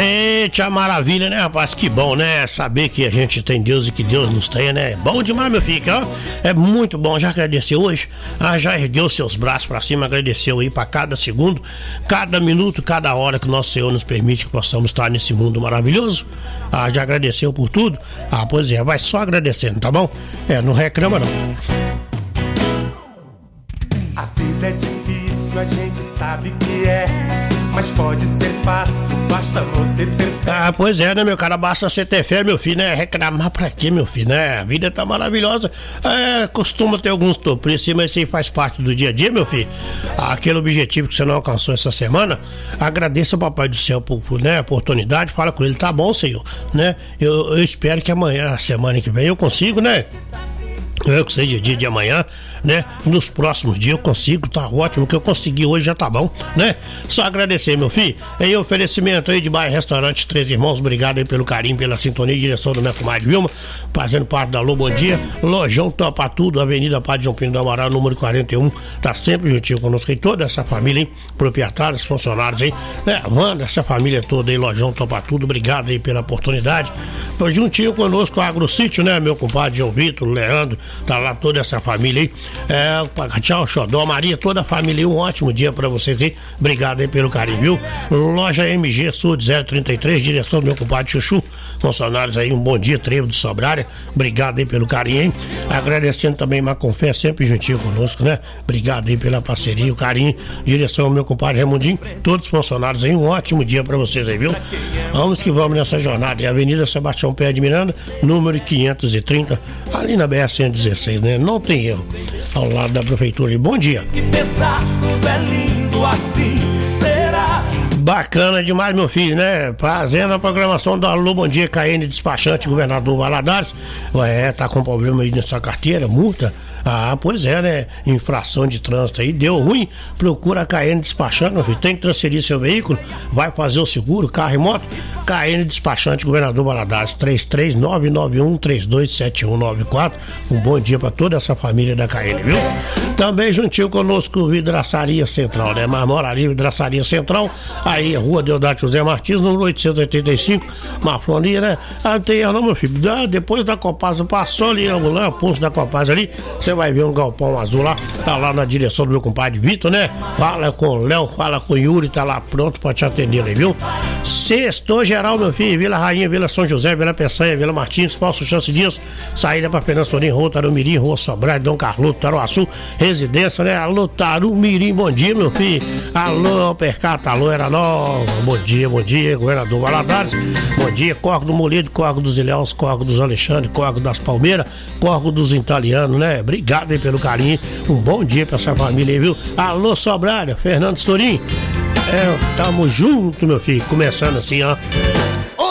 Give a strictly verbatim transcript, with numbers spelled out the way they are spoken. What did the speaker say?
Eita, maravilha, né, rapaz? Que bom, né? Saber que a gente tem Deus e que Deus nos tem, né? Bom demais, meu filho, ó. É muito bom. Já agradeceu hoje? Ah, já ergueu seus braços pra cima, agradeceu aí pra cada segundo, cada minuto, cada hora que o nosso Senhor nos permite que possamos estar nesse mundo maravilhoso. Ah, já agradeceu por tudo? Ah, pois é, vai só agradecendo, tá bom? É, não reclama não. A vida é difícil, a gente sabe que é, mas pode ser fácil, basta você ter fé. Ah, pois é, né, meu cara? Basta você ter fé, meu filho, né? Reclamar pra quê, meu filho, né? A vida tá maravilhosa. É, costuma ter alguns tropeços, mas isso aí faz parte do dia a dia, meu filho. Aquele objetivo que você não alcançou essa semana, agradeça ao Papai do Céu por, por né, a oportunidade, fala com ele, tá bom, Senhor, né? Eu, eu espero que amanhã, a semana que vem, eu consigo, né? Eu que seja dia de amanhã, né? Nos próximos dias eu consigo, tá ótimo. O que eu consegui hoje já tá bom, né? Só agradecer, meu filho. Em oferecimento aí de Bairro Restaurante Três Irmãos, obrigado aí pelo carinho, pela sintonia e direção do minha comadre Vilma, fazendo parte da Alô Bom Dia. Lojão Topa Tudo, Avenida Padre João Pinto do Amaral, número quarenta e um, tá sempre juntinho conosco aí, toda essa família, hein? Proprietários, funcionários aí, né? Wanda, essa família toda aí, Lojão Topa Tudo, obrigado aí pela oportunidade. Tô juntinho conosco, o Agrocítio, né? Meu compadre João Vitor, Leandro, tá lá toda essa família aí. É, tchau, Xodó, Maria, toda a família. Um ótimo dia pra vocês aí. Obrigado aí pelo carinho, viu? Loja M G Sul zero trinta e três, direção do meu compadre Chuchu. Funcionários aí, um bom dia, Trevo de Sobrária. Obrigado aí pelo carinho, hein? Agradecendo também Macofé, sempre juntinho conosco, né? Obrigado aí pela parceria, o carinho. Direção do meu compadre Raimundinho. Todos os funcionários aí, um ótimo dia pra vocês aí, viu? Vamos que vamos nessa jornada. É Avenida Sebastião Pé de Miranda, número quinhentos e trinta, ali na B R cento e dezesseis, né? Não tem erro, ao lado da prefeitura. E bom dia. Que pensar tudo é lindo assim, será? Bacana demais, meu filho, né? Fazendo a programação do Alô Bom Dia, K N Despachante, Governador Valadares. É, tá com problema aí nessa carteira, multa. Ah, pois é, né? Infração de trânsito aí, deu ruim. Procura a K N Despachante, meu filho. Tem que transferir seu veículo, vai fazer o seguro, carro e moto. K N Despachante, Governador Valadares, três três nove nove um três dois sete um nove quatro. Um bom dia pra toda essa família da K N, viu? Também juntinho conosco, Vidraçaria Central, né? Marmoraria Vidraçaria Central, aí, Rua Deodato José Martins, número oitocentos e oitenta e cinco, Mafronia, né? Ah, não tem erro não, meu filho. Ah, depois da Copasa, passou ali, lá, o posto da Copasa ali, você vai ver um galpão azul lá, tá lá na direção do meu compadre Vitor, né? Fala com o Léo, fala com o Yuri, tá lá pronto pra te atender aí, viu? Sextou geral, meu filho, Vila Rainha, Vila São José, Vila Peçanha, Vila Martins, Paulo Chance Dias, saída pra Fernando Sorim, Rua Tarumirim, Rua Sobral, Dom Carlos, Taruaçu, residência, né? Alô, Tarumirim, bom dia, meu filho. Alô, Percata, alô, era nova, bom dia, bom dia, Governador Valadares, bom dia, Corgo do Moledo, Corgo dos Ilhéus, Corgo dos Alexandre, Corgo das Palmeiras, Corgo dos Italianos, né? Obrigado aí pelo carinho, um bom dia pra essa família aí, viu? Alô, Sobrália, Fernando Storim, é, tamo junto, meu filho, começando assim, ó.